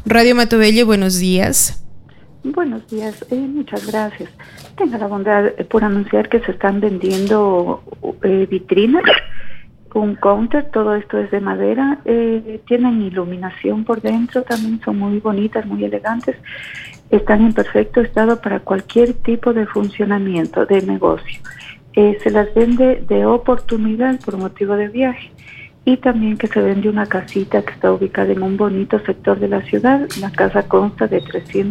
Radio Matobello, buenos días. Buenos días, muchas gracias. Tengo la bondad por anunciar que se están vendiendo vitrinas, un counter, todo esto es de madera, tienen iluminación por dentro, también son muy bonitas, muy elegantes, están en perfecto estado para cualquier tipo de funcionamiento de negocio. Se las vende de oportunidad por motivo de viaje. Y también que se vende una casita que está ubicada en un bonito sector de la ciudad. La casa consta de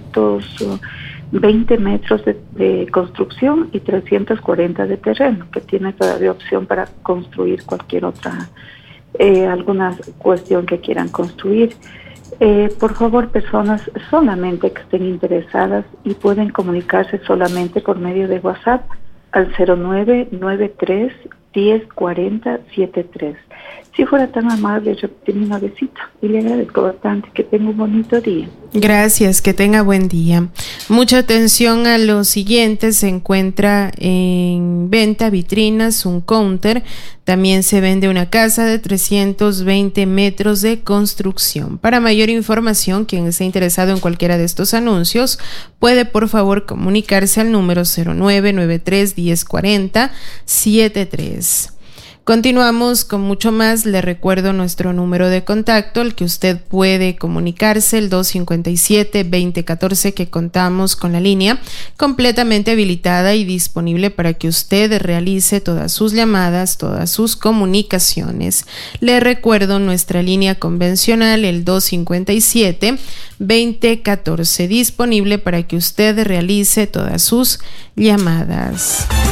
320 metros de construcción y 340 de terreno, que tiene todavía opción para construir cualquier otra, alguna cuestión que quieran construir. Por favor, personas solamente que estén interesadas y pueden comunicarse solamente por medio de WhatsApp al 0993 104073. Si fuera tan amable, repetir mi novecito y le agradezco bastante. Que tenga un bonito día. Gracias, que tenga buen día. Mucha atención a lo siguiente: se encuentra en venta vitrinas, un counter, también se vende una casa de 320 metros de construcción. Para mayor información, quien esté interesado en cualquiera de estos anuncios, puede por favor comunicarse al número 0993 1040 73. Continuamos con mucho más. Le recuerdo nuestro número de contacto, al que usted puede comunicarse, el 257-2014, que contamos con la línea completamente habilitada y disponible para que usted realice todas sus llamadas, todas sus comunicaciones. Le recuerdo nuestra línea convencional, el 257-2014, disponible para que usted realice todas sus llamadas.